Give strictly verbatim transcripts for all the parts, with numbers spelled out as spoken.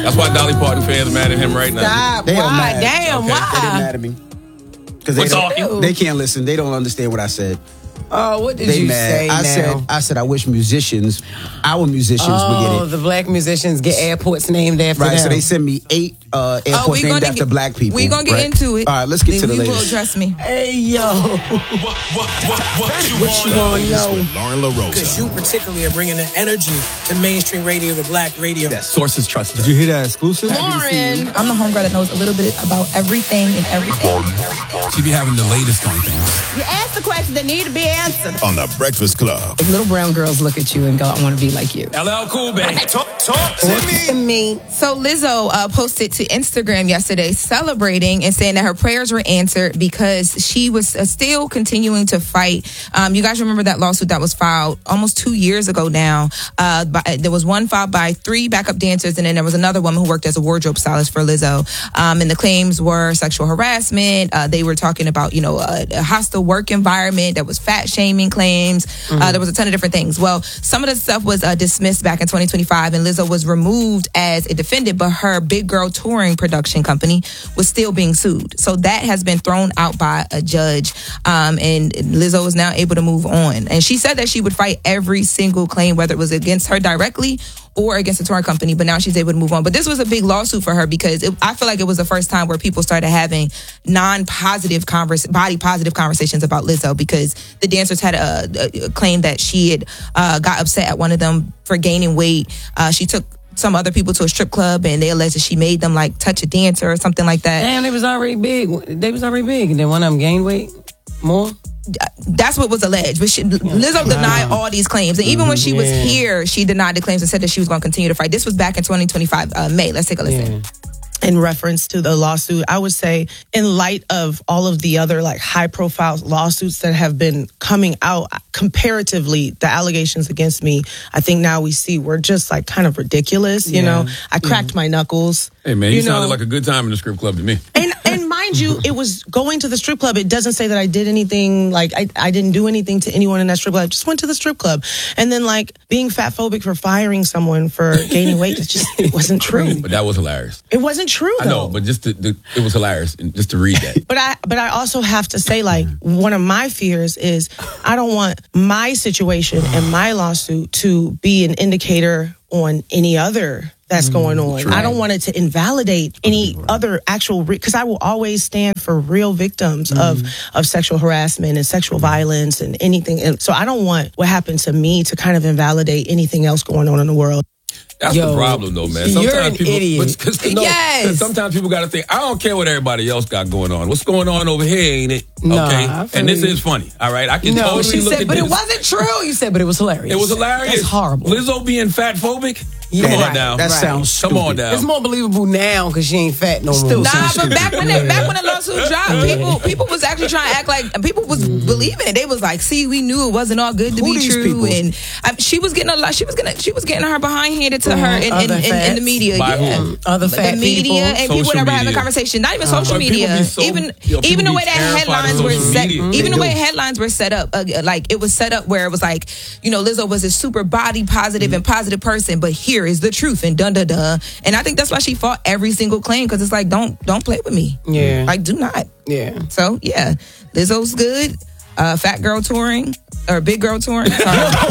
That's why Dolly Parton fans are mad at him right now. Stop. They are Why? mad. Damn, Okay. why? They're mad at me. Because they, What's don't- they can't listen. They don't understand what I said. Oh, what did They you mad. say I now? said, I said, I wish musicians, our musicians would Oh, get it. the black musicians get airports named after Right, them. so they send me eight uh, Oh, airports we named gonna after get, black people. We gonna get right? into it. All right, let's get Then to the we will, latest. trust me. Hey, yo. What, what, what, what you What you want wanna know? with Lauren LaRosa. Because you particularly are bringing the energy to mainstream radio, to black radio. Sources trusted. Did you hear that exclusive? Lauren, I'm the homegirl that knows a little bit about everything and everything. She be having the latest on things. You ask the questions that need to be answered. On the Breakfast Club. If little brown girls look at you and go, I want to be like you. L L Cool, baby. Talk, talk to me. me. So Lizzo uh, posted to Instagram yesterday celebrating and saying that her prayers were answered because she was uh, still continuing to fight. Um, you guys remember that lawsuit that was filed almost two years ago now. Uh, by, there was one filed by three backup dancers, and then there was another woman who worked as a wardrobe stylist for Lizzo. Um, and the claims were sexual harassment. Uh, they were talking about, you know, a, a hostile work environment. There was fat shaming claims. Mm-hmm. Uh, there was a ton of different things. Well, some of the stuff was uh, dismissed back in twenty twenty-five, and Lizzo was removed as a defendant, but her Big Girl Touring production company was still being sued. So that has been thrown out by a judge, um, and Lizzo is now able to move on. And she said that she would fight every single claim, whether it was against her directly or against the touring company, but now she's able to move on. But this was a big lawsuit for her because it, I feel like it was the first time where people started having non-positive, converse, body-positive conversations about Lizzo, because the dancers had a, a, a claim that she had uh, got upset at one of them for gaining weight. Uh, she took some other people to a strip club and they alleged that she made them like touch a dancer or something like that. Damn, they was already big. They was already big. And then one of them gained weight more. That's what was alleged. But she, Lizzo denied all these claims. And even when she was Yeah. here, she denied the claims and said that she was going to continue to fight. This was back in twenty twenty-five, uh, May. Let's take a listen. Yeah. In reference to the lawsuit, I would say in light of all of the other like high profile lawsuits that have been coming out, comparatively, the allegations against me, I think now we see were just like kind of ridiculous. You Yeah. know, I cracked my knuckles. Hey, man, you, You sounded know- like a good time in the strip club to me. And and mind you, it was going to the strip club. It doesn't say that I did anything, like I, I didn't do anything to anyone in that strip club. I just went to the strip club. And then like being fat phobic for firing someone for gaining weight, it just it wasn't true. But that was hilarious. It wasn't true though. I know, but just to, the, it was hilarious and just to read that. But I but I also have to say, like, one of my fears is I don't want my situation and my lawsuit to be an indicator on any other that's going on. true. I don't want it to invalidate any other actual, because I will always stand for real victims of, of sexual harassment and sexual violence and anything. And so I don't want what happened to me to kind of invalidate anything else going on in the world. That's Yo, the problem, though, man. you're Sometimes an people, idiot. But, cause, no, Yes. 'cause sometimes people got to think, I don't care what everybody else got going on. What's going on over here, ain't it? Nah, Okay, I feel and this you. is funny. All right, I can No, totally she look said, at but this. it wasn't true. You said, but it was hilarious. It was hilarious. That's horrible. Lizzo being fat phobic. Yeah, Come on right, now. That Right. sounds Come stupid. on now. It's more believable now because she ain't fat no more. Still Nah, sounds but stupid. back when the, back when the lawsuit dropped, people people was actually trying to act like people was believing it. They was like, "See, we knew it wasn't all good to Who be these true." people? And um, she was getting a lot. She was gonna. She was getting her behind handed to her in, in, Other in, in the fats? media. By yeah, who? Other fat the media people. and people Social that were having media. conversation. Not even social But people media. be so- even yo, people even the be way that terrified of headlines were social set. media. Even They the do. way headlines were set up. Uh, like it was set up where it was like, you know, Lizzo was a super body positive and positive person, but here is the truth and dun dun dun. And I think that's why she fought every single claim, because it's like, don't don't play with me. Yeah. Like, do not. Yeah. So yeah, Lizzo's good. Uh, fat girl touring or big girl touring. Sorry.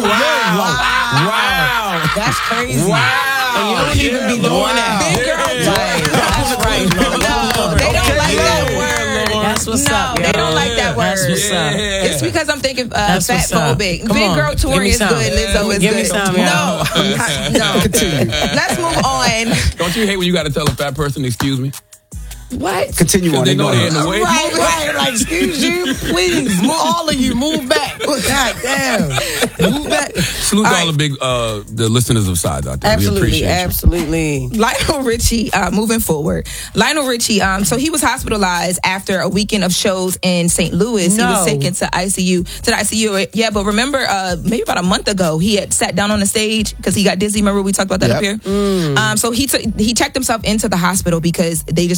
Wow. That's crazy. Wow. And you don't even be doing that. Big girl Yeah. touring. That's right. No, they don't like that word. That's what's no, up, they y'all. don't like that word. That's what's up. Yeah. It's because I'm thinking uh, That's fat what's up. phobic. Come Big on. girl Give touring me is some. good. Lizzo is Give me good. some, no, y'all. no. Let's move on. Don't you hate when you got to tell a fat person, excuse me? What? Continue on. They know Go they're in ahead. the way. Right, right. Like, excuse you, please. Move, all of you, move back. God damn. Move back. Salute to all the big, uh, the listeners of Sides out there. We Absolutely, appreciate you. absolutely. Lionel Richie, uh, moving forward. Lionel Richie, um, so he was hospitalized after a weekend of shows in Saint Louis. No. He was taken to I C U, to the I C U. Yeah, but remember, uh, maybe about a month ago, he had sat down on the stage because he got dizzy. Remember we talked about that Yep. up here? Um, so he took he checked himself into the hospital because they just wanted to be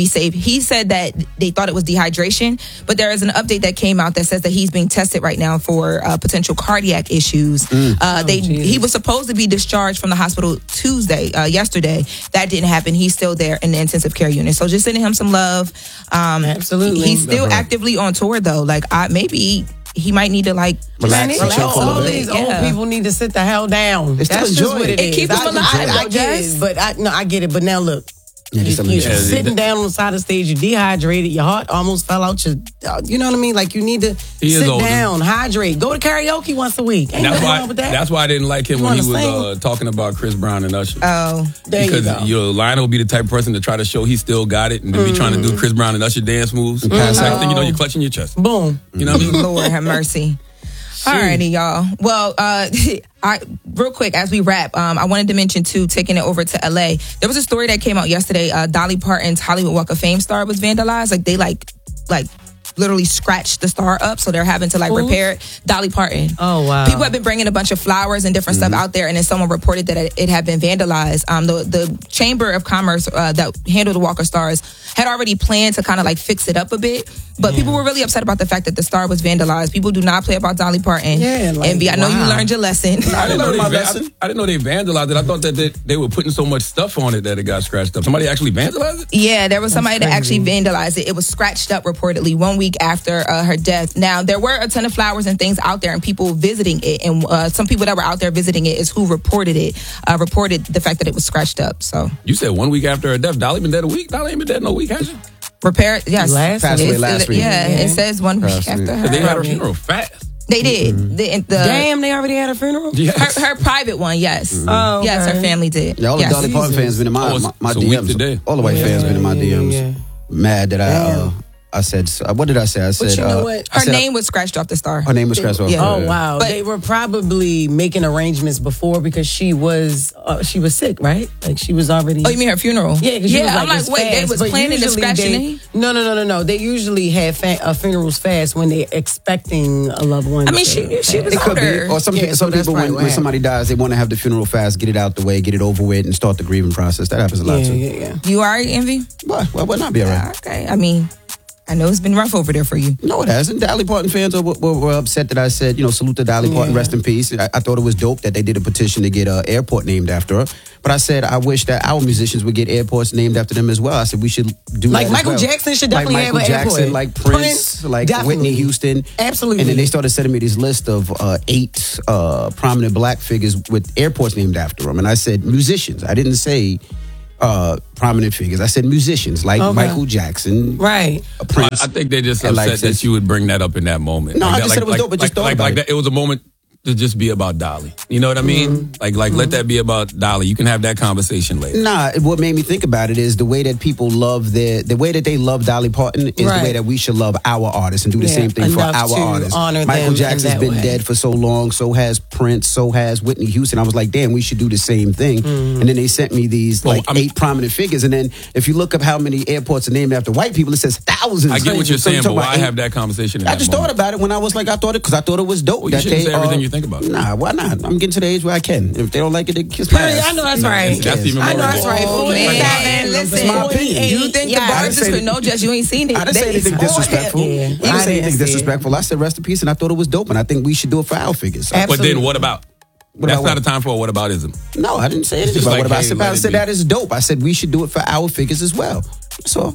safe. He said that they thought it was dehydration, but there is an update that came out that says that he's being tested right now for uh, potential cardiac issues. Mm. Uh, they oh, he was supposed to be discharged from the hospital Tuesday, uh, yesterday. That didn't happen. He's still there in the intensive care unit. So just sending him some love. Um, Absolutely. He's still right. actively on tour though. Like I maybe. He might need to like relax. relax. All, all these yeah. old people need to sit the hell down. It's That's just what it, it is. Keep them alive. I, I, I get it, but I no, I get it. But now look, yeah, you, you're yeah, sitting down on the side of the stage. You're dehydrated. Your heart almost fell out. Your, you know what I mean? Like you need to sit down, hydrate, go to karaoke once a week. Ain't that's why. wrong with that. That's why I didn't like him you when he was uh, talking about Chris Brown and Usher. Oh, there because you go. You know, Lionel will be the type of person to try to show he still got it, and to mm. be trying to do Chris Brown and Usher dance moves. Mm. Next oh. thing you know, you're clutching your chest. Boom. You know what I mean? Lord have mercy. Alrighty, y'all. Well, uh, I real quick as we wrap, um, I wanted to mention too, taking it over to L A. There was a story that came out yesterday. Uh, Dolly Parton's Hollywood Walk of Fame star was vandalized. Like they like, like. literally scratched the star up, so they're having to like Ooh. repair it. Dolly Parton. Oh wow! People have been bringing a bunch of flowers and different mm-hmm. stuff out there, and then someone reported that it, it had been vandalized. Um, the the Chamber of Commerce uh, that handled the Walk of Stars had already planned to kind of like fix it up a bit, but yeah. people were really upset about the fact that the star was vandalized. People do not play about Dolly Parton. Yeah, like, Envy, I know wow. you learned your lesson. I didn't know they, my lesson. I, I didn't know they vandalized it. I thought that they, they were putting so much stuff on it that it got scratched up. Somebody actually vandalized it? Yeah, there was somebody that actually vandalized it. It was scratched up reportedly one week after uh, her death. Now, there were a ton of flowers and things out there and people visiting it. And uh, some people that were out there visiting it is who reported it, uh, reported the fact that it was scratched up. So you said one week after her death. Dolly been dead a week? Dolly ain't been dead no week, has she? Repair, yes. Last Passed away last week. Yeah, yeah, it says one week Passed after week. her. They had her funeral fast. They did. Mm-hmm. The, the, Damn, they already had a funeral? Yes. Her, her private one, yes. Mm-hmm. Oh, okay. Yes, her family did. Yeah, all the yes. Dolly Parton fans been in my, Oh, my, my it's a D week Ms. today. All the white Yeah, fans been in my yeah, D Ms. yeah. Mad that I, uh, I said, uh, what did I say? I said, But you know uh, what? I Her said, name was scratched off the star. Her name was scratched off. Yeah. Oh wow! But- they were probably making arrangements before because she was uh, she was sick, right? Like she was already. Oh, you mean her funeral? Yeah, because yeah. was I'm like, it's wait, fast, they was but planning the usually scratching. they- No, no, no, no, no. They usually have fa- uh, funerals fast when they're expecting a loved one. I mean, to she pass. she was It could be. older. Or some, Yeah, some so that's people, when, probably what when somebody dies, they want to have the funeral fast, get it out the way, get it over with, and start the grieving process. That happens a lot Yeah, too. yeah, yeah. You all right, Envy? Why? Why would not be all right? Okay. I mean, I know it's been rough over there for you. No, it hasn't. Dolly Parton fans were, were, were upset that I said, you know, salute to Dolly Parton, Yeah. rest in peace. I, I thought it was dope that they did a petition to get an airport named after her. But I said, I wish that our musicians would get airports named after them as well. I said, we should do Like that Michael as well. Jackson should like definitely Michael have an Jackson, airport. like Prince, Prince, like definitely. Whitney Houston. Absolutely. And then they started sending me this list of uh, eight uh, prominent black figures with airports named after them. And I said, musicians. I didn't say uh, prominent figures. I said musicians, like Okay. Michael Jackson. Right. uh, Prince. I, I think they're just And upset like that this- you would bring that up in that moment. No, like I that, just like, said it was like, dope, but just like, thought like, about like it. that. It was a moment to just be about Dolly. You know what I mean? Mm-hmm. Like, like let that be about Dolly. You can have that conversation later. Nah, what made me think about it is the way that people love their, the way that they love Dolly Parton is Right. the way that we should love our artists and do the Yeah, same thing for enough our to artists. honor them Michael in Jackson's that been way. dead for so long, so has Prince, so has Whitney Houston. I was like, damn, we should do the same thing. Mm-hmm. And then they sent me these Well, like I'm- eight prominent figures. And then if you look up how many airports are named after white people, it says thousands. I get what you're So saying, talking but about why eight- have that conversation? In I that just moment? thought about it when I was like, I thought it because I thought it was dope. Well, you that shouldn't they, say everything uh, you think about it. Nah, why not? I'm getting to the age where I can. If they don't like it, they kiss my Yeah, ass. I know that's You right. That's even I more know that's right. important. Oh, forty-seven, man, listen. That's my opinion. You think Yeah, the I bar didn't just say could know just you ain't seen it. I didn't say They- anything oh, disrespectful. Yeah. I I didn't say didn't anything see it. disrespectful. I said rest in peace, and I thought it was dope, and I think we should do it for our figures. Absolutely. But then what about? What That's about not what? a time for a what aboutism. No, I didn't say It's anything just about like, what about. I hey, said, let I it said be. that is dope. I said we should do it for our figures as well. So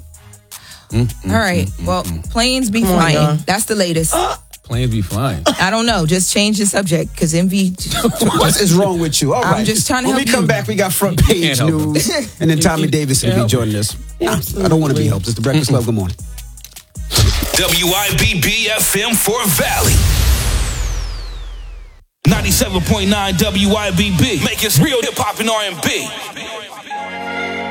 All right. Well, planes be on, flying. y'all. That's the latest. Planes be flying. I don't know. Just change the subject because Envy. what is wrong with you? All I'm right. just trying to When help we come you. back, we got front can't page help news, and then Tommy Davidson will be joining us. Nah, I don't want to be helped. It's the Breakfast Club. Good morning. W I B B F M for Valley. ninety-seven point nine W I B B. Make it real hip hop and R and B.